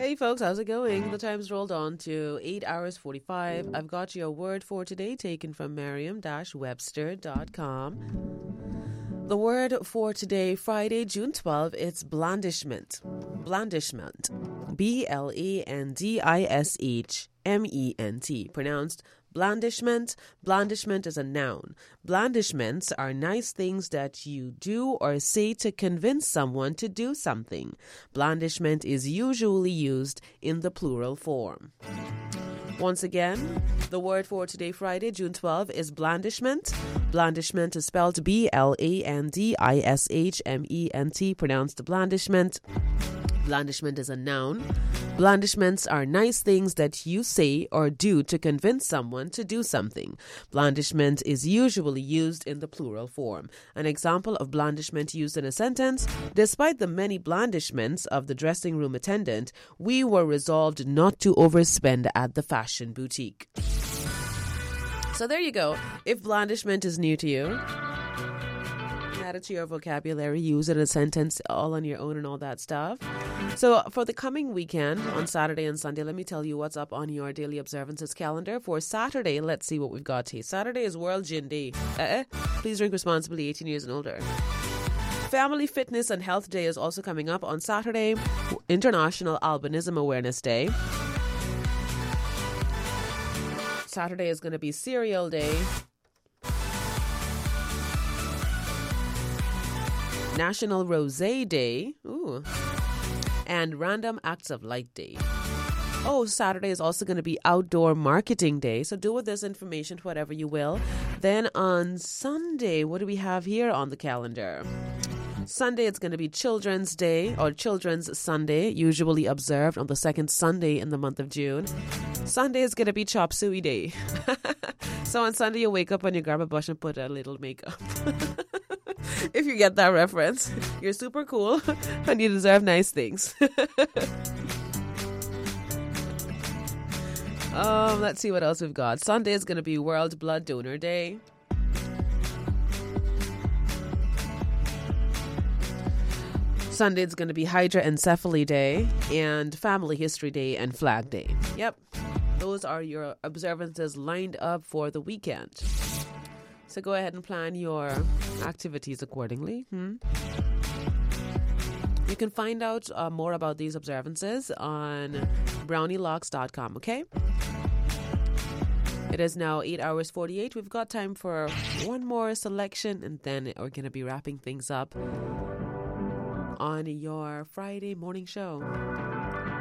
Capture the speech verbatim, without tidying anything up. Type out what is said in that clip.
Hey folks, how's it going? The time's rolled on to eight hours forty-five. I've got your word for today taken from Merriam Webster dot com. The word for today, Friday, June twelfth, it's blandishment. Blandishment. B L A N D I S H M E N T. Pronounced blandishment. Blandishment is a noun. Blandishments are nice things that you do or say to convince someone to do something. Blandishment is usually used in the plural form. Once again, the word for today, Friday, June twelfth, is blandishment. Blandishment is spelled B L A N D I S H M E N T, pronounced blandishment. Blandishment is a noun. Blandishments are nice things that you say or do to convince someone to do something. Blandishment is usually used in the plural form. An example of blandishment used in a sentence: despite the many blandishments of the dressing room attendant, we were resolved not to overspend at the fashion boutique. So there you go. If blandishment is new to you, add it to your vocabulary, use it in a sentence all on your own and all that stuff. So for the coming weekend, on Saturday and Sunday, let me tell you what's up on your daily observances calendar. For Saturday, let's see what we've got here. Saturday is World Gin Day. Uh-uh. Please drink responsibly, eighteen years and older. Family Fitness and Health Day is also coming up on Saturday. International Albinism Awareness Day. Saturday is going to be Cereal Day. National Rosé Day. Ooh. And Random Acts of Light Day. Oh, Saturday is also going to be Outdoor Marketing Day. So do with this information whatever you will. Then on Sunday, what do we have here on the calendar? Sunday, it's going to be Children's Day or Children's Sunday, usually observed on the second Sunday in the month of June. Sunday is going to be Chop Suey Day. So on Sunday, you wake up and you grab a brush and put a little makeup. If you get that reference, you're super cool and you deserve nice things. um, let's see what else we've got. Sunday is going to be World Blood Donor Day. Sunday is going to be Hydroencephaly Day and Family History Day and Flag Day. Yep, those are your observances lined up for the weekend. So go ahead and plan your activities accordingly. Hmm? You can find out uh, more about these observances on brownie locks dot com, okay? It is now eight hours forty-eight. We've got time for one more selection, and then we're going to be wrapping things up on your Friday morning show.